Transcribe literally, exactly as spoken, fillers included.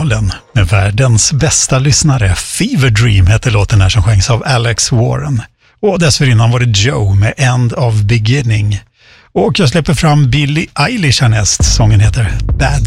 Galen med världens bästa lyssnare. Fever Dream heter låten här som sjöngs av Alex Warren. Och dessförinnan var det Joe med End of Beginning. Och jag släpper fram Billie Eilish härnäst. Sången heter Bad